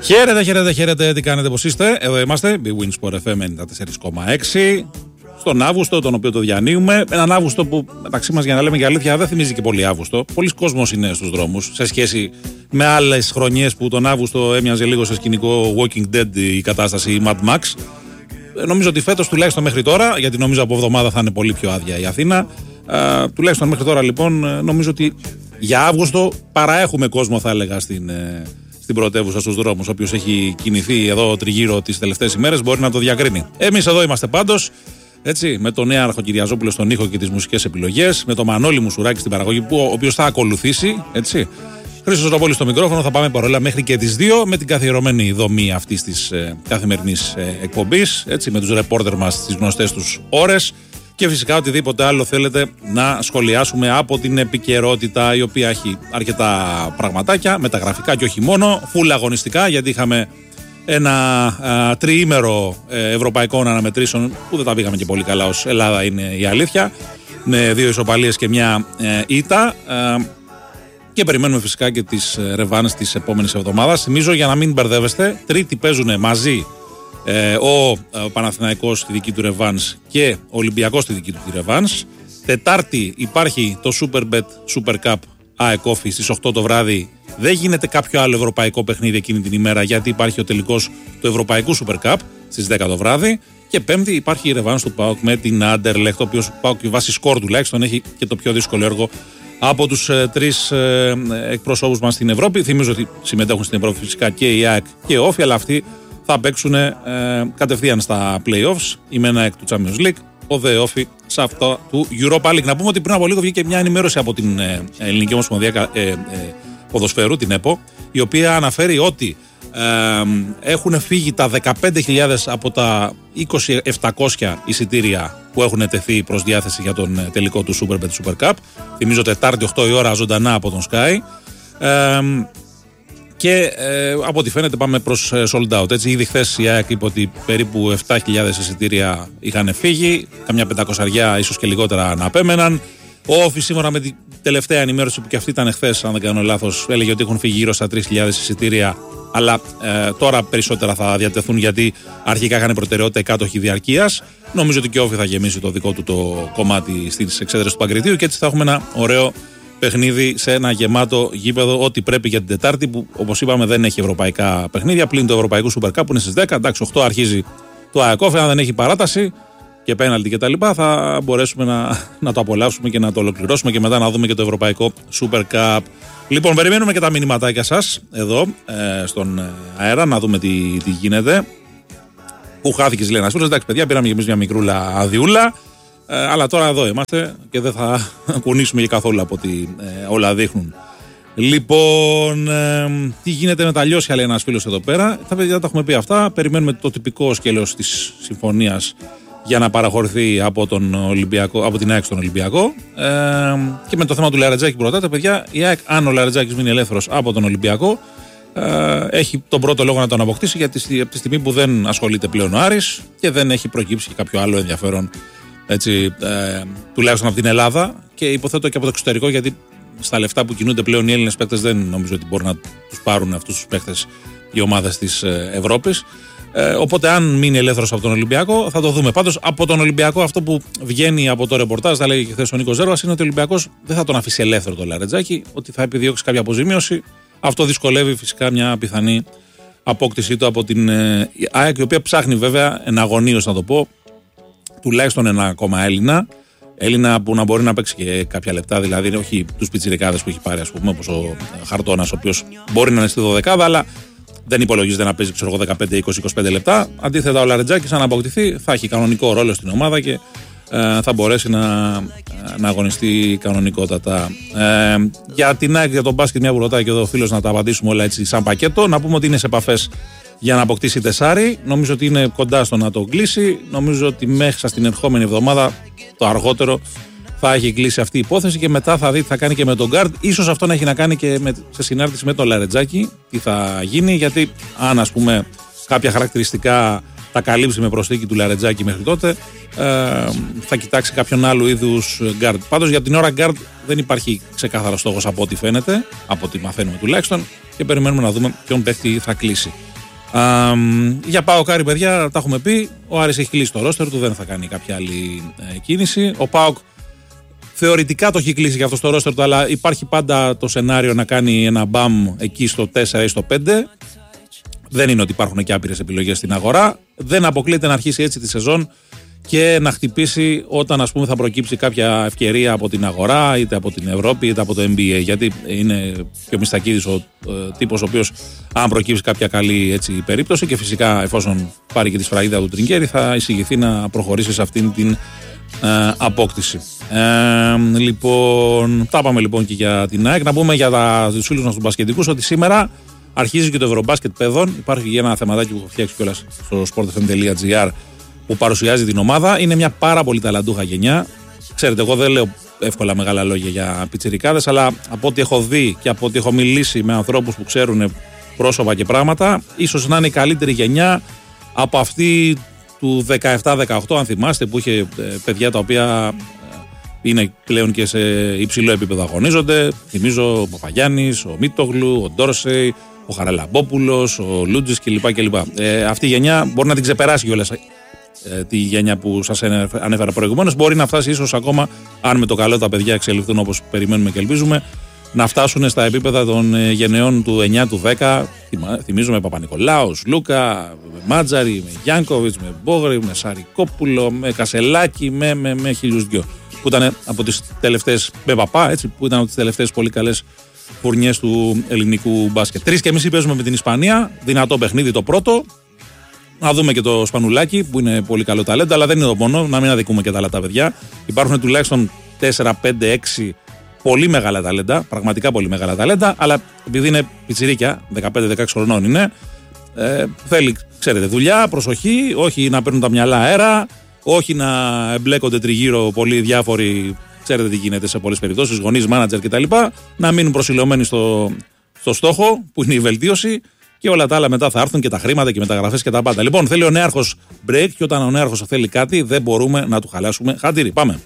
Χαίρετε, τι κάνετε, πώς είστε? Εδώ είμαστε, Big Win Sport FM 94,6. Στον Αύγουστο, τον οποίο το διανύουμε. Έναν Αύγουστο που μεταξύ μας, για να λέμε και αλήθεια, δεν θυμίζει και πολύ Αύγουστο. Πολλοί κόσμος είναι στους δρόμους σε σχέση με άλλες χρονιές που τον Αύγουστο έμοιαζε λίγο σε σκηνικό Walking Dead η κατάσταση, η Mad Max. Νομίζω ότι φέτος, τουλάχιστον μέχρι τώρα, γιατί νομίζω από εβδομάδα θα είναι πολύ πιο άδεια η Αθήνα. Τουλάχιστον μέχρι τώρα, λοιπόν, νομίζω ότι για Αύγουστο παραέχουμε κόσμο, θα έλεγα, στην πρωτεύουσα, στους δρόμους. Όποιος έχει κινηθεί εδώ τριγύρω τις τελευταίες ημέρες μπορεί να το διακρίνει. Εμείς εδώ είμαστε πάντως, έτσι, με τον Νέαρχο Κυριαζόπουλο στον ήχο και τις μουσικές επιλογές, με τον Μανώλη Μουσουράκη στην παραγωγή, ο οποίος θα ακολουθήσει, έτσι. Χρήστος Ροπόλης στο μικρόφωνο, θα πάμε παρόλα μέχρι και τις 2 με την καθιερωμένη δομή αυτής της καθημερινής εκπομπής, έτσι, με τους ρεπόρτερ μας στις γνωστές τους ώρες. Και φυσικά οτιδήποτε άλλο θέλετε να σχολιάσουμε από την επικαιρότητα, η οποία έχει αρκετά πραγματάκια, μεταγραφικά και όχι μόνο, φουλ αγωνιστικά, γιατί είχαμε ένα τριήμερο ευρωπαϊκών αναμετρήσεων που δεν τα πήγαμε και πολύ καλά ως Ελλάδα, είναι η αλήθεια, με 2 ισοπαλίες και μια ήττα. Και περιμένουμε φυσικά και τις ρεβάνες της επόμενης εβδομάδας. Θυμίζω, για να μην μπερδεύεστε, Τρίτη παίζουν μαζί ο Παναθηναϊκός στη δική του ρεβάνς και ο Ολυμπιακός στη δική του τη ρεβάνς. Τετάρτη υπάρχει το Superbet Super Cup ΑΕΚ Όφη στις 8 το βράδυ. Δεν γίνεται κάποιο άλλο ευρωπαϊκό παιχνίδι εκείνη την ημέρα, γιατί υπάρχει ο τελικός του Ευρωπαϊκού Super Cup στις 10 το βράδυ. Και Πέμπτη υπάρχει η ρεβάνς του ΠΑΟΚ με την Άντερλεχτ, ο οποίος ΠΑΟΚ βάσει σκορ τουλάχιστον έχει και το πιο δύσκολο έργο από τους 3 εκπροσώπους μας στην Ευρώπη. Θυμίζω ότι συμμετέχουν στην Ευρώπη φυσικά και η ΑΕΚ και ο Όφη, αλλά αυτοί θα παίξουν κατευθείαν στα play-offs. Η ΜΕΝΑ εκ του Champions League, ο ΔΕ Όφη σε αυτό του Europa League. Να πούμε ότι πριν από λίγο βγήκε μια ενημέρωση από την Ελληνική Ομοσπονδία Ποδοσφαίρου, την ΕΠΟ, η οποία αναφέρει ότι έχουν φύγει τα 15.000 από τα 20.700 εισιτήρια που έχουν τεθεί προς διάθεση για τον τελικό του Superbet Super Cup. Θυμίζω Τετάρτη 8 η ώρα ζωντανά από τον Sky. Και από ό,τι φαίνεται πάμε προς sold out. Έτσι, ήδη χθες η ΑΕΚ είπε ότι περίπου 7.000 εισιτήρια είχαν φύγει, καμιά 500 ίσως και λιγότερα να απέμεναν. Ο Όφη, σύμφωνα με την τελευταία ενημέρωση που και αυτή ήταν χθες, αν δεν κάνω λάθος, έλεγε ότι έχουν φύγει γύρω στα 3.000 εισιτήρια. Αλλά τώρα περισσότερα θα διατεθούν, γιατί αρχικά είχαν προτεραιότητα οι κάτοχοι διαρκείας. Νομίζω ότι και ο Όφη θα γεμίσει το δικό του το κομμάτι στις εξέδρες του Παγκριτίου και έτσι θα έχουμε ένα ωραίο παιχνίδι σε ένα γεμάτο γήπεδο, ό,τι πρέπει για την Τετάρτη, που όπως είπαμε δεν έχει ευρωπαϊκά παιχνίδια, πλην το Ευρωπαϊκού Super Cup που είναι στις 10. Εντάξει, 8 αρχίζει το ΑΕΚ Όφη, αν δεν έχει παράταση και πέναλτι κτλ. Θα μπορέσουμε να το απολαύσουμε και να το ολοκληρώσουμε και μετά να δούμε και το Ευρωπαϊκό Super Cup. Λοιπόν, περιμένουμε και τα μηνυματάκια σας εδώ στον αέρα, να δούμε τι γίνεται. Πού χάθηκε, λέει ένας φίλος. Εντάξει, παιδιά, πήραμε και εμείς μια μικρούλα αδειούλα. Αλλά τώρα εδώ είμαστε και δεν θα κουνήσουμε και καθόλου από ό,τι όλα δείχνουν. Λοιπόν, τι γίνεται με τα λιώσια, λέει ένας φίλος εδώ πέρα. Τα παιδιά τα έχουμε πει αυτά. Περιμένουμε το τυπικό σκέλος της συμφωνίας για να παραχωρηθεί από την ΑΕΚ στον Ολυμπιακό. Και με το θέμα του Λαρετζάκη που ρωτάτε, παιδιά, η ΑΕΚ, αν ο Λαρετζάκης μείνει ελεύθερος από τον Ολυμπιακό, έχει τον πρώτο λόγο να τον αποκτήσει, γιατί από τη στιγμή που δεν ασχολείται πλέον ο Άρης και δεν έχει προκύψει κάποιο άλλο ενδιαφέρον, έτσι, τουλάχιστον από την Ελλάδα, και υποθέτω και από το εξωτερικό, γιατί στα λεφτά που κινούνται πλέον οι Έλληνες παίκτες δεν νομίζω ότι μπορούν να τους πάρουν αυτούς τους παίκτες οι ομάδες της Ευρώπης. Οπότε, αν μείνει ελεύθερος από τον Ολυμπιακό, θα το δούμε. Πάντως, από τον Ολυμπιακό, αυτό που βγαίνει από το ρεπορτάζ, τα λέγει και χθες ο Νίκος Ζέρβας, είναι ότι ο Ολυμπιακός δεν θα τον αφήσει ελεύθερο το Λαρετζάκη, ότι θα επιδιώξει κάποια αποζημίωση. Αυτό δυσκολεύει φυσικά μια πιθανή απόκτησή του από την ΑΕΚ, η οποία ψάχνει βέβαια εναγωνίως, να το πω, τουλάχιστον ένα ακόμα Έλληνα που να μπορεί να παίξει και κάποια λεπτά, δηλαδή όχι τους πιτσιρικάδες που έχει πάρει, ας πούμε, όπως ο Χαρτώνας, ο οποίος μπορεί να είναι στη 12, αλλά δεν υπολογίζεται να παίζει 15, 20, 25 λεπτά. Αντίθετα, ο Λαρετζάκης, αν αποκτηθεί, θα έχει κανονικό ρόλο στην ομάδα και θα μπορέσει να αγωνιστεί κανονικότατα. Για την ΑΕΚ, για τον μπάσκετ, μια που ρωτάει και εδώ ο φίλος, να τα απαντήσουμε όλα έτσι σαν πακέτο. Να πούμε ότι είναι σε επαφές για να αποκτήσει τεσάρι. Νομίζω ότι είναι κοντά στο να το κλείσει. Νομίζω ότι μέχρι στην ερχόμενη εβδομάδα, το αργότερο, θα έχει κλείσει αυτή η υπόθεση και μετά θα δει τι θα κάνει και με τον Γκάρντ. Ίσως αυτό να έχει να κάνει και σε συνάρτηση με τον Λαρετζάκη, τι θα γίνει, γιατί αν, ας πούμε, κάποια χαρακτηριστικά τα καλύψει με προσθήκη του Λαρετζάκη μέχρι τότε, θα κοιτάξει κάποιον άλλου είδους γκάρντ. Πάντως για την ώρα γκάρντ δεν υπάρχει ξεκάθαρο στόχος από ό,τι φαίνεται, από ό,τι μαθαίνουμε τουλάχιστον, και περιμένουμε να δούμε ποιον παίκτη θα κλείσει. Για ΠΑΟΚ Άρη, παιδιά, τα έχουμε πει. Ο Άρης έχει κλείσει το ρόστερ του, δεν θα κάνει κάποια άλλη κίνηση. Ο ΠΑΟΚ θεωρητικά το έχει κλείσει για αυτό στο ρόστερ του, αλλά υπάρχει πάντα το σενάριο να κάνει ένα μπαμ εκεί στο 4 ή στο 5. Δεν είναι ότι υπάρχουν και άπειρες επιλογές στην αγορά. Δεν αποκλείεται να αρχίσει έτσι τη σεζόν και να χτυπήσει όταν, ας πούμε, θα προκύψει κάποια ευκαιρία από την αγορά, είτε από την Ευρώπη είτε από το NBA. Γιατί είναι πιο Μιστακίδης ο τύπος ο οποίος, αν προκύψει κάποια καλή έτσι περίπτωση, και φυσικά εφόσον πάρει και τη σφραγίδα του Τριγκέρι, θα εισηγηθεί να προχωρήσει σε αυτήν την απόκτηση. Λοιπόν, τα πάμε λοιπόν και για την ΑΕΚ. Να πούμε για τους φίλους μας του μπασκετικούς ότι σήμερα αρχίζει και το Ευρωμπάσκετ παιδών. Υπάρχει και ένα θεματάκι που έχω φτιάξει κιόλας στο sportfm.gr που παρουσιάζει την ομάδα. Είναι μια πάρα πολύ ταλαντούχα γενιά. Ξέρετε, εγώ δεν λέω εύκολα μεγάλα λόγια για πιτσιρικάδες, αλλά από ό,τι έχω δει και από ό,τι έχω μιλήσει με ανθρώπους που ξέρουν πρόσωπα και πράγματα, ίσως να είναι η καλύτερη γενιά από αυτή του 17-18, αν θυμάστε, που είχε παιδιά τα οποία είναι πλέον και σε υψηλό επίπεδο αγωνίζονται. Θυμίζω ο Παπαγιάννης, ο Μίτογλου, ο Ντόρσεϊ, ο Χαραλαμπόπουλος, ο Λούτζης κλπ. Αυτή η γενιά μπορεί να την ξεπεράσει κιόλας τη γενιά που σας ανέφερα προηγουμένως. Μπορεί να φτάσει ίσως ακόμα, αν με το καλό τα παιδιά εξελιχθούν όπως περιμένουμε και ελπίζουμε, να φτάσουν στα επίπεδα των γενεών του 9, του 10. Θυμίζουμε Παπα-Νικολάου, Λούκα, με Μάτζαρη, με Γιάνκοβιτς, με Μπόγρη, με Σαρικόπουλο, με Κασελάκη, με χίλιους δυο. Που ήταν από τις τελευταίες, με Παπά, έτσι, που ήταν από τις τελευταίες πολύ καλές φουρνιές του ελληνικού μπάσκετ. 3,5 παίζουμε με την Ισπανία. Δυνατό παιχνίδι το πρώτο. Να δούμε και το Σπανουλάκι που είναι πολύ καλό ταλέντο, αλλά δεν είναι το μόνο. Να μην αδικούμε και τα άλλα τα παιδιά. Υπάρχουν τουλάχιστον 4, 5, 6 πολύ μεγάλα ταλέντα. Πραγματικά πολύ μεγάλα ταλέντα. Αλλά επειδή είναι πιτσιρίκια, 15-16 χρονών είναι, θέλει, ξέρετε, δουλειά, προσοχή, όχι να παίρνουν τα μυαλά αέρα, όχι να εμπλέκονται τριγύρω πολλοί διάφοροι. Ξέρετε τι γίνεται σε πολλές περιπτώσεις, γονείς, μάνατζερ κτλ. Να μείνουν προσιλωμένοι στο στόχο που είναι η βελτίωση. Και όλα τα άλλα μετά θα έρθουν και τα χρήματα και οι μεταγραφές και τα πάντα. Λοιπόν, θέλει ο νέαρχος break και όταν ο νέαρχος θέλει κάτι δεν μπορούμε να του χαλάσουμε χατήρι. Πάμε.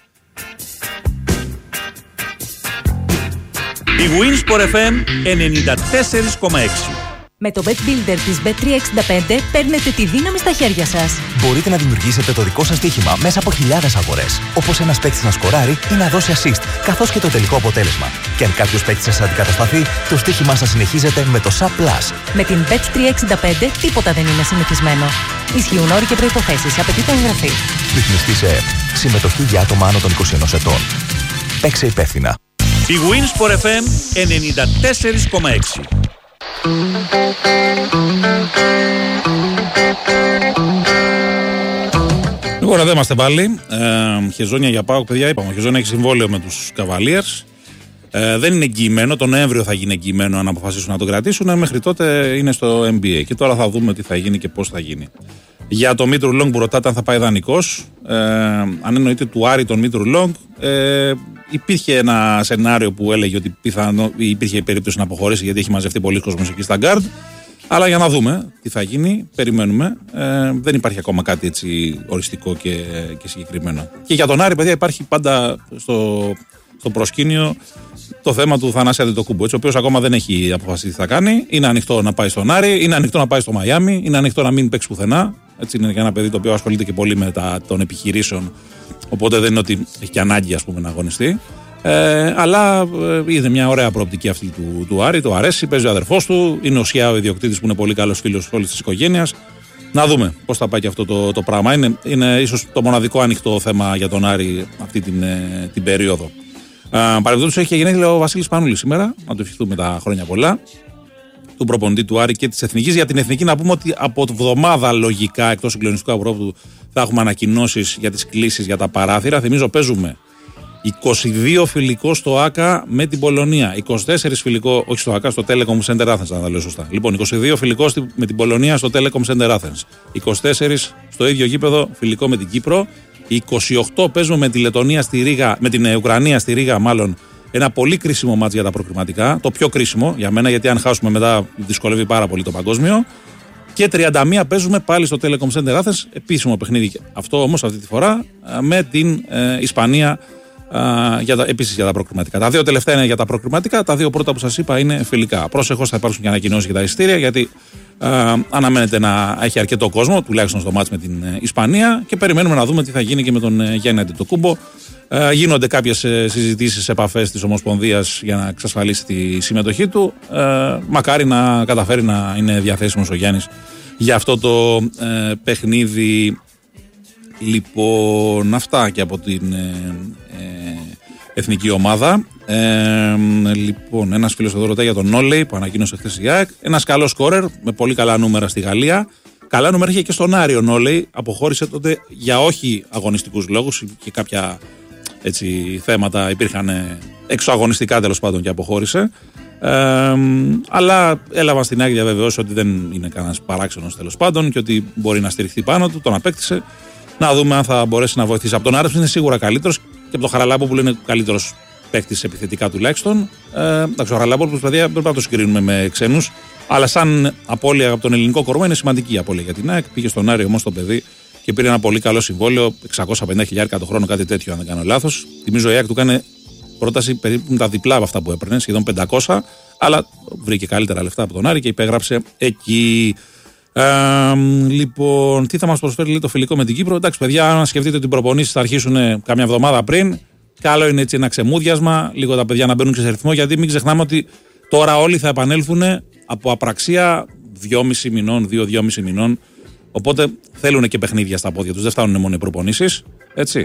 Η Winsport FM 94,6. Με το Bet Builder της Bet365 παίρνετε τη δύναμη στα χέρια σας. Μπορείτε να δημιουργήσετε το δικό σας στοίχημα μέσα από χιλιάδες αγορές. Όπως ένας παίκτης να σκοράρει ή να δώσει assist, καθώς και το τελικό αποτέλεσμα. Και αν κάποιος παίκτης σας αντικατασταθεί, το στοίχημά σας συνεχίζεται με το SAP+. Με την Bet365 τίποτα δεν είναι συνηθισμένο. Ισχύουν όροι και προϋποθέσεις. Απαιτείται εγγραφή. Ρυθμιστή σε ΕΕΠ. Συμμετοχή για άτομα άνω των 21 ετών. Παίξε υπεύθυνα. Η Winsport FM 94,6. Λοιπόν, εδώ είμαστε πάλι. Χεζόνια για ΠΑΟΚ, παιδιά. Είπαμε, ο Χεζόνια έχει συμβόλαιο με τους Cavaliers. Δεν είναι εγγυημένο. Τον Νοέμβριο θα γίνει εγγυημένο αν αποφασίσουν να τον κρατήσουν. Μέχρι τότε είναι στο NBA. Και τώρα θα δούμε τι θα γίνει και πώς θα γίνει. Για το Μήτρου Λόγκ που ρωτάτε αν θα πάει δανεικός, αν εννοείται του Άρη τον Μήτρου Λόγκ, υπήρχε ένα σενάριο που έλεγε ότι υπήρχε περίπτωση να αποχωρήσει γιατί έχει μαζευτεί πολλοί κόσμος εκεί στα γκάρντ. Αλλά για να δούμε τι θα γίνει, περιμένουμε. Δεν υπάρχει ακόμα κάτι έτσι οριστικό και συγκεκριμένο. Και για τον Άρη, παιδιά, υπάρχει πάντα στο προσκήνιο το θέμα του Θανάση Αντετοκούμπο, ο οποίος ακόμα δεν έχει αποφασίσει τι θα κάνει. Είναι ανοιχτό να πάει στον Άρη, είναι ανοιχτό να πάει στο Μαϊάμι, είναι ανοιχτό να μην παίξει πουθενά. Έτσι είναι και ένα παιδί το οποίο ασχολείται και πολύ με των επιχειρήσεων. Οπότε δεν είναι ότι έχει και ανάγκη, ας πούμε, να αγωνιστεί. Αλλά είναι μια ωραία προοπτική αυτή του Άρη, το αρέσει, παίζει ο αδερφός του, είναι ο Σιά ο ιδιοκτήτης που είναι πολύ καλός φίλος όλης της οικογένειας. Να δούμε πώς θα πάει και αυτό το πράγμα. Είναι ίσως το μοναδικό ανοιχτό θέμα για τον Άρη αυτή την περίοδο. Παρεμπιπτόντως έχει και γενέθλια ο Βασίλης Πανούλης σήμερα, να του ευχηθούμε τα χρόνια πολλά, του προπονητή του Άρη και της Εθνικής. Για την Εθνική να πούμε ότι από τη βδομάδα λογικά εκτός συγκλονιστικού αγρόπτου θα έχουμε ανακοινώσεις για τις κλήσεις για τα παράθυρα. Θυμίζω παίζουμε 22 φιλικό στο ΆΚΑ με την Πολωνία. 24 φιλικό, όχι στο ΆΚΑ, στο Telecom Center Athens, αν τα λέω σωστά. Λοιπόν, 22 φιλικό με την Πολωνία στο Telecom Center Athens. 24 στο ίδιο γήπεδο φιλικό με την Κύπρο. 28 παίζουμε με τη Λετωνία στη Ρήγα, με την Ουκρανία στη Ρήγα, μάλλον. Ένα πολύ κρίσιμο μάτς για τα προκριματικά. Το πιο κρίσιμο για μένα, γιατί αν χάσουμε μετά δυσκολεύει πάρα πολύ το παγκόσμιο. Και 31 παίζουμε πάλι στο Telecom Center Athens. Επίσημο παιχνίδι αυτό όμως αυτή τη φορά με την Ισπανία. Επίσης για τα προκριματικά. Τα δύο τελευταία είναι για τα προκριματικά. Τα δύο πρώτα που σας είπα είναι φιλικά. Πρόσεχος, θα υπάρξουν και ανακοινώσεις για τα εισιτήρια, γιατί Αναμένεται να έχει αρκετό κόσμο, τουλάχιστον στο μάτς με την Ισπανία, και περιμένουμε να δούμε τι θα γίνει και με τον Γιάννη Αντετοκούμπο. Γίνονται κάποιες συζητήσεις, επαφές της Ομοσπονδίας για να εξασφαλίσει τη συμμετοχή του. Μακάρι να καταφέρει να είναι διαθέσιμος ο Γιάννης για αυτό το παιχνίδι. Λοιπόν, αυτά και από την εθνική ομάδα. Λοιπόν, ένας φίλος εδώ ρωτάει για τον Νόλεϊ που ανακοίνωσε χθες η ΑΕΚ. Ένας καλός σκόρερ με πολύ καλά νούμερα στη Γαλλία. Καλά νούμερα είχε και στον Άριο Νόλεϊ. Αποχώρησε τότε για όχι αγωνιστικούς λόγους και κάποια έτσι, θέματα υπήρχαν εξωαγωνιστικά τέλος πάντων και αποχώρησε. Αλλά έλαβαν στην ΑΕΚ διαβεβαιώσει ότι δεν είναι κανένας παράξενος τέλος πάντων και ότι μπορεί να στηριχθεί πάνω του. Τον απέκτησε. Να δούμε αν θα μπορέσει να βοηθήσει. Από τον Άρεψ είναι σίγουρα καλύτερος και από τον Χαραλάμπο που είναι καλύτερος παίκτης επιθετικά τουλάχιστον. Εντάξει, ο Χαραλάμπο παιδιά πρέπει να το συγκρίνουμε με ξένους. Αλλά σαν απώλεια από τον ελληνικό κορμό είναι σημαντική η απώλεια για την ΑΕΚ. Πήγε στον Άριο όμως το παιδί και πήρε ένα πολύ καλό συμβόλαιο, 650.000 το χρόνο, κάτι τέτοιο, αν δεν κάνω λάθος. Θυμίζω η ΑΕΚ του έκανε πρόταση περίπου τα διπλά από αυτά που έπαιρνε, σχεδόν 500, αλλά βρήκε καλύτερα λεφτά από τον Άρη και υπέγραψε εκεί. Λοιπόν, τι θα μας προσφέρει λέει, το φιλικό με την Κύπρο. Εντάξει, παιδιά, αν σκεφτείτε ότι οι προπονήσεις θα αρχίσουν κάμια εβδομάδα πριν, καλό είναι έτσι ένα ξεμούδιασμα, λίγο τα παιδιά να μπαίνουν και σε ρυθμό, γιατί μην ξεχνάμε ότι τώρα όλοι θα επανέλθουν από απραξία 2,5 μηνών, 2-2,5 μηνών. Οπότε θέλουν και παιχνίδια στα πόδια τους, δεν φτάνουν μόνο οι προπονήσεις. Έτσι.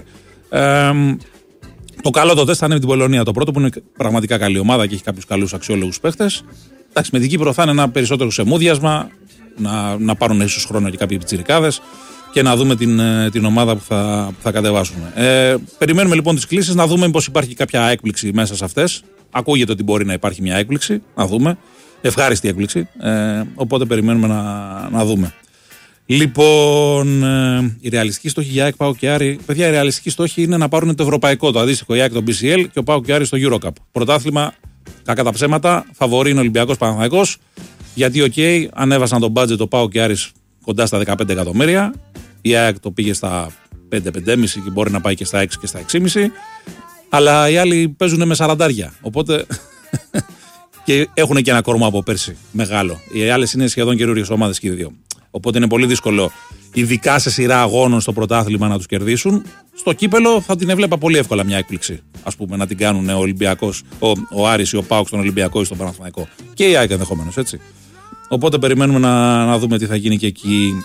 Το καλό το τεστ θα είναι με την Πολωνία. Το πρώτο που είναι πραγματικά καλή ομάδα και έχει κάποιους καλούς αξιόλογους παίχτες. Εντάξει, με την Κύπρο θα είναι ένα περισσότερο ξεμούδιασμα, να πάρουν ίσως χρόνο και κάποιοι πιτσιρικάδες και να δούμε την ομάδα που θα κατεβάσουμε. Περιμένουμε λοιπόν τις κλήσεις, να δούμε πως υπάρχει κάποια έκπληξη μέσα σε αυτές. Ακούγεται ότι μπορεί να υπάρχει μια έκπληξη, να δούμε. Ευχάριστη έκπληξη. Οπότε περιμένουμε να δούμε. Λοιπόν, η ρεαλιστική στόχη για ΑΕΚ, ΠΑΟΚ και Άρη. Παιδιά, η ρεαλιστική στόχη είναι να πάρουν το ευρωπαϊκό, το αντίστοιχο η ΑΕΚ, το BCL και ο ΠΑΟΚ και Άρη στο EuroCup. Πρωτάθλημα, κακά τα ψέματα, φαβορεί είναι Ολυμπιακός Παναθηναϊκός. Γιατί, ανέβασαν τον budget το ΠΑΟΚ και Άρης κοντά στα 15 εκατομμύρια. Η ΑΕΚ το πήγε στα 5-5,5 και μπορεί να πάει και στα 6 και στα 6,5. Αλλά οι άλλοι παίζουν με 40. Οπότε. Και έχουν και ένα κορμό από πέρσι μεγάλο. Οι άλλες είναι σχεδόν καινούριες ομάδες και οι δύο. Οπότε είναι πολύ δύσκολο, ειδικά σε σειρά αγώνων στο πρωτάθλημα, να τους κερδίσουν. Στο κύπελο θα την έβλεπα πολύ εύκολα μια έκπληξη. Ας πούμε, να την κάνουν ο Ολυμπιακός, ο Άρης ή ο ΠΑΟΚ στον Ολυμπιακό ή στον Παναθηναϊκό. Και η ΑΕΚ ενδεχομένως, έτσι. Οπότε περιμένουμε να δούμε τι θα γίνει και εκεί.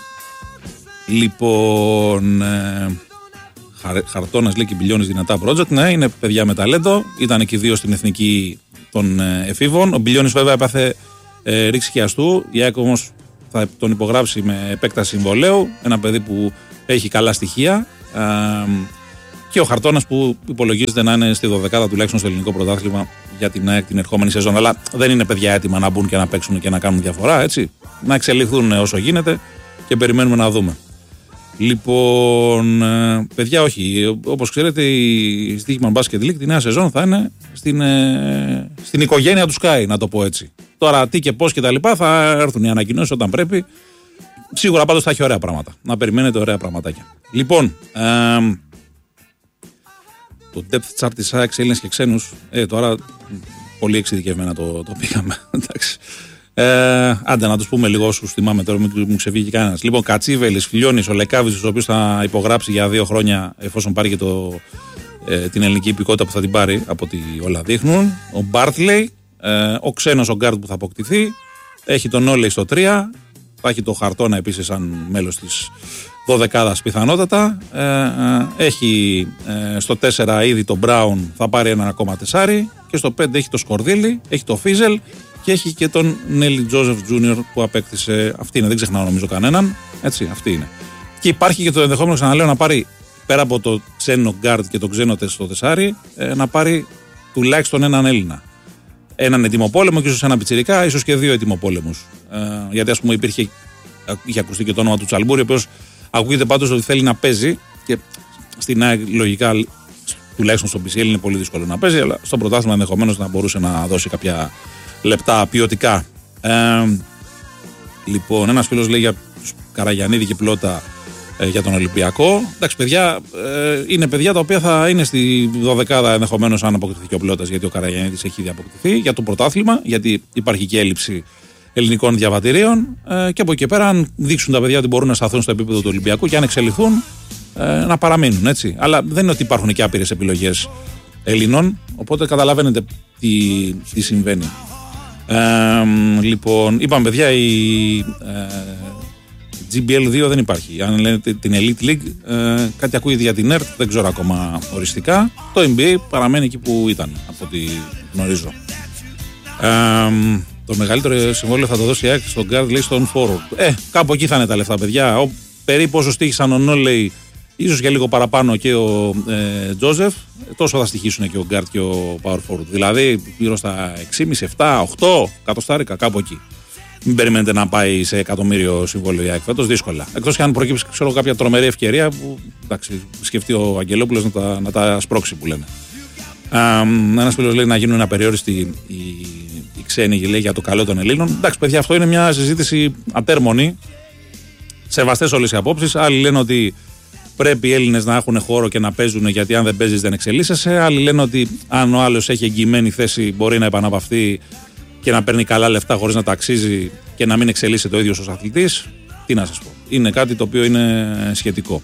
Λοιπόν. Χαρτώνας λέει και Μπιλιώνης δυνατά project. Ναι, είναι παιδιά με ταλέντο. Ήταν και δύο στην εθνική των εφήβων. Ο Μπιλιώνης βέβαια έπαθε ρήξη χιαστού. Η ΑΕΚ όμως θα τον υπογράψει με επέκταση συμβολαίου. Ένα παιδί που έχει καλά στοιχεία. Και ο Χαρτώνας που υπολογίζεται να είναι στη 12η τουλάχιστον στο ελληνικό πρωτάθλημα για την ΑΕΚ την ερχόμενη σεζόν. Αλλά δεν είναι παιδιά έτοιμα να μπουν και να παίξουν και να κάνουν διαφορά. Έτσι. Να εξελιχθούν όσο γίνεται και περιμένουμε να δούμε. Λοιπόν, παιδιά, όχι. Όπως ξέρετε, η Stoichman Basket League τη νέα σεζόν θα είναι στην οικογένεια του Sky, να το πω έτσι. Τώρα, τι και πώς και τα λοιπά, θα έρθουν οι ανακοινώσεις όταν πρέπει. Σίγουρα πάντως θα έχει ωραία πράγματα. Να περιμένετε ωραία πραγματάκια. Λοιπόν, το depth chart της ΑΕΚ, Έλληνες και ξένους, τώρα πολύ εξειδικευμένα το πήγαμε. Εντάξει. Άντε να τους πούμε λίγο όσους θυμάμαι τώρα, μην μου ξεφύγει κανένας. Λοιπόν, Κατσίβελης, Φιλιώνης, ο Λεκάβης, ο οποίος θα υπογράψει για 2 χρόνια εφόσον πάρει και την ελληνική υπηκότητα που θα την πάρει από ό,τι όλα δείχνουν. Ο Μπάρτλεϊ, ο ξένος ο γκάρντ που θα αποκτηθεί. Έχει τον Όλεϊ στο 3. Θα έχει το Χαρτώνα επίσης σαν μέλος της 12ης πιθανότατα. Έχει στο 4 ήδη τον Μπράουν, θα πάρει ένα ακόμα 4. Και στο 5 έχει το Σκορδίλη, έχει το Φίζελ. Και έχει και τον Νέλι Τζόζεφ Τζούνιορ που απέκτησε. Αυτή είναι, δεν ξεχνάω νομίζω κανέναν. Έτσι, αυτή είναι. Και υπάρχει και το ενδεχόμενο, ξαναλέω, να πάρει πέρα από το ξένο γκάρτ και το ξένο στο 4, να πάρει τουλάχιστον έναν Έλληνα. Έναν ετοιμοπόλεμο και ίσως ένα πιτσιρικά, ίσως και 2 ετοιμοπόλεμους. Γιατί ας πούμε είχε ακουστεί και το όνομα του Τσαλμπούρη, ο οποίος ακούγεται πάντως ότι θέλει να παίζει. Και στην ΑΕΚ λογικά, τουλάχιστον στο PCL είναι πολύ δύσκολο να παίζει, αλλά στο πρωτάθλημα ενδεχομένως να μπορούσε να δώσει κάποια λεπτά ποιοτικά. Λοιπόν, ένας φίλος λέει για Καραγιαννίδη και Πλότα για τον Ολυμπιακό. Εντάξει, παιδιά, είναι παιδιά τα οποία θα είναι στη 12η ενδεχομένως αν αποκτηθεί και ο Πλώτας, γιατί ο Καραγιαννίδης έχει ήδη αποκτηθεί για το πρωτάθλημα, γιατί υπάρχει και έλλειψη ελληνικών διαβατηρίων. Και από εκεί πέρα, αν δείξουν τα παιδιά ότι μπορούν να σταθούν στο επίπεδο του Ολυμπιακού και αν εξελιχθούν, να παραμείνουν. Έτσι. Αλλά δεν είναι ότι υπάρχουν και άπειρες επιλογές Ελλήνων, οπότε καταλαβαίνετε τι συμβαίνει. Λοιπόν, είπαμε παιδιά, η GBL2 δεν υπάρχει. Αν λένε την Elite League, κάτι ακούγεται για την ERT, δεν ξέρω ακόμα οριστικά. Το NBA παραμένει εκεί που ήταν, από ό,τι γνωρίζω. Το μεγαλύτερο συμβόλαιο θα το δώσει η ΑΕΚ στον guard, λέει, στον forward. Κάπου εκεί θα είναι τα λεφτά, παιδιά. Περίπου όσο στοίχησαν ο Νόλεϊ, ίσως και λίγο παραπάνω και ο Τζόζεφ, τόσο θα στοιχήσουν και ο guard και ο power forward. Δηλαδή γύρω στα 6,5, 7, 8 εκατοστάρικα, κάπου εκεί. Μην περιμένετε να πάει σε εκατομμύριο συμβόλαιο η ΑΕΚ φέτος, δύσκολα. Εκτός και αν προκύψει, ξέρω, κάποια τρομερή ευκαιρία που, εντάξει, σκεφτεί ο Αγγελόπουλος να τα σπρώξει, που λένε. Ένας φίλος λέει να γίνουν απεριόριστοι οι ξένοι, λέει, για το καλό των Ελλήνων. Εντάξει, παιδιά, αυτό είναι μια συζήτηση ατέρμονη. Σεβαστές όλες οι απόψεις. Άλλοι λένε ότι πρέπει οι Έλληνες να έχουν χώρο και να παίζουν, γιατί αν δεν παίζεις δεν εξελίσσεσαι. Άλλοι λένε ότι αν ο άλλος έχει εγγυημένη θέση, μπορεί να επαναπαυθεί και να παίρνει καλά λεφτά χωρίς να ταξίζει και να μην εξελίσσεται ο ίδιος ως αθλητής. Τι να σας πω. Είναι κάτι το οποίο είναι σχετικό.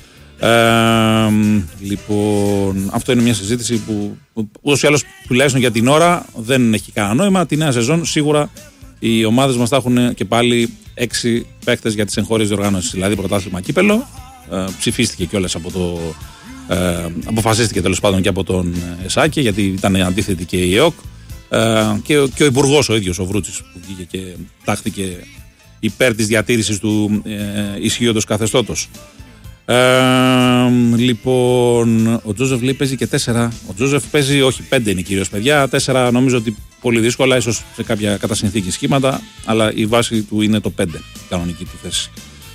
Λοιπόν, αυτό είναι μια συζήτηση που ούτως ή άλλως, τουλάχιστον για την ώρα, δεν έχει κανένα νόημα. Τη νέα σεζόν σίγουρα οι ομάδες μας θα έχουν και πάλι 6 παίκτες για τις εγχώριες διοργανώσεις. Δηλαδή πρωτάθλημα, κύπελο. Ψηφίστηκε κιόλας αποφασίστηκε τέλος πάντων και από τον ΕΣΑΚΕ, γιατί ήταν αντίθετη και η ΕΟΚ. Και ο υπουργός ο ίδιος, ο Βρούτσης, που βγήκε και τάχθηκε υπέρ της διατήρησης του ισχύοντος καθεστώτος. Λοιπόν, ο Τζόζεφ λέει παίζει και 4. Ο Τζόζεφ παίζει, όχι 5 είναι κυρίως, παιδιά. 4 νομίζω ότι πολύ δύσκολα, ίσως σε κάποια κατά συνθήκη σχήματα, αλλά η βάση του είναι το 5, κανονική του θέση.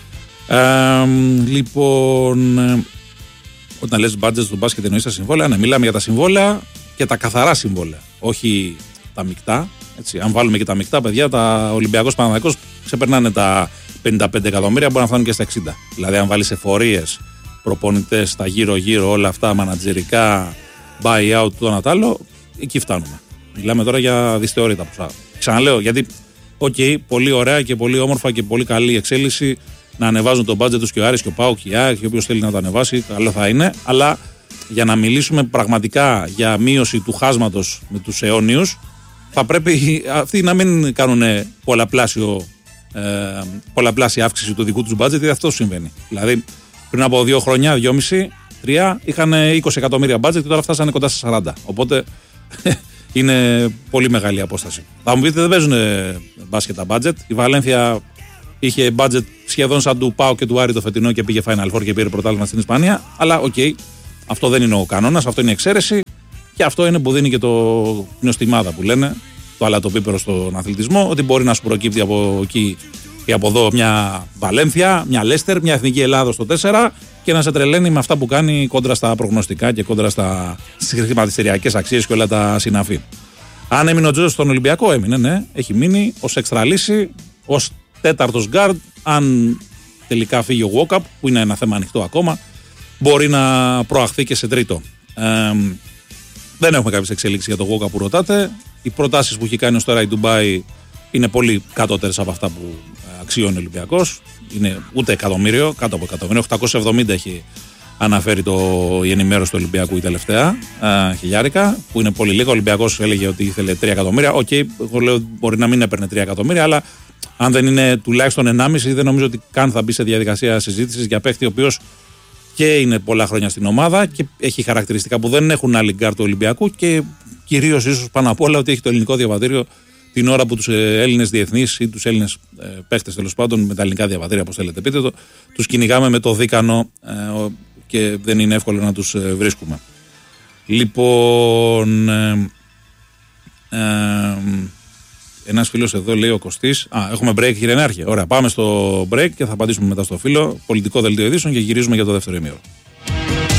Λοιπόν, όταν λες budget στο μπάσκετ εννοείς τα συμβόλαια. Ναι, μιλάμε για τα συμβόλαια και τα καθαρά συμβόλαια, όχι τα μεικτά. Έτσι. Αν βάλουμε και τα μεικτά, παιδιά, τα Ολυμπιακός Παναθηναϊκός ξεπερνάνε τα 55 εκατομμύρια, μπορεί να φτάνουν και στα 60. Δηλαδή, αν βάλεις εφορίες, προπονητές, τα γύρω-γύρω, όλα αυτά, μανατζερικά, buy-out, το ένα τ' άλλο, εκεί φτάνουμε. Μιλάμε τώρα για δυσθεώρητα ποσά. Ξαναλέω, γιατί, πολύ ωραία και πολύ όμορφα και πολύ καλή εξέλιξη να ανεβάζουν το budget τους και ο Άρης και ο ΠΑΟΚ και η ΑΕΚ, και όποιος θέλει να το ανεβάσει, καλό θα είναι. Αλλά για να μιλήσουμε πραγματικά για μείωση του χάσματος με τους αιώνιους, θα πρέπει αυτοί να μην κάνουν πολλαπλάσια αύξηση του δικού τους budget, γιατί αυτό συμβαίνει. Δηλαδή, πριν από 2 χρόνια, 2,5, 3, είχαν 20 εκατομμύρια budget και τώρα φτάσανε κοντά στα 40. Οπότε είναι πολύ μεγάλη απόσταση. Θα μου πείτε, δεν παίζουν μπάσκετ τα budget. Η Βαλένθια είχε budget σχεδόν σαν του ΠΑΟ και του Άρη το φετινό και πήγε Final Four και πήρε πρωτάθλημα στην Ισπανία. Αλλά αυτό δεν είναι ο κανόνας, αυτό είναι η εξαίρεση. Και αυτό είναι που δίνει και το νοστιμάδα που λένε, το αλατοπίπερο στον αθλητισμό, ότι μπορεί να σου προκύπτει από εκεί ή από εδώ μια Βαλένθια, μια Λέστερ, μια Εθνική Ελλάδος στο 4 και να σε τρελαίνει με αυτά που κάνει κόντρα στα προγνωστικά και κόντρα στις χρηματιστηριακές αξίες και όλα τα συναφή. Αν έμεινε ο Τζόζεφ στον Ολυμπιακό, έμεινε, ναι, έχει μείνει ως έξτρα λύση, ως 4ος γκάρντ. Αν τελικά φύγει ο Walkup, που είναι ένα θέμα ανοιχτό ακόμα, μπορεί να προαχθεί και σε 3ο. Δεν έχουμε κάποιες εξελίξεις για το Walkup που ρωτάτε. Οι προτάσεις που έχει κάνει ως τώρα η Ντουμπάι είναι πολύ κατώτερες από αυτά που αξιώνει ο Ολυμπιακός. Είναι ούτε εκατομμύριο, κάτω από εκατομμύριο. 870 έχει αναφέρει η ενημέρωση του Ολυμπιακού η τελευταία χιλιάρικα, που είναι πολύ λίγο. Ο Ολυμπιακός έλεγε ότι ήθελε 3 εκατομμύρια. Εγώ λέω μπορεί να μην έπαιρνε 3 εκατομμύρια, αλλά αν δεν είναι τουλάχιστον 1,5, δεν νομίζω ότι καν θα μπει σε διαδικασία συζήτησης για παίχτη ο οποίος και είναι πολλά χρόνια στην ομάδα και έχει χαρακτηριστικά που δεν έχουν άλλοι γκάρ του Ολυμπιακού και κυρίως ίσως πάνω απ' όλα ότι έχει το ελληνικό διαβατήριο την ώρα που τους Έλληνες διεθνείς ή τους Έλληνες παίχτες τέλος πάντων με τα ελληνικά διαβατήρια, όπως θέλετε πείτε το, τους κυνηγάμε με το δίκανο και δεν είναι εύκολο να τους βρίσκουμε. Λοιπόν, ένας φίλος εδώ λέει ο Κωστής. Έχουμε break, κύριε Νάρχε. Ωραία, πάμε στο break και θα απαντήσουμε μετά στο φίλο. Πολιτικό δελτίο ειδήσεων και γυρίζουμε για το δεύτερο ημίωρο.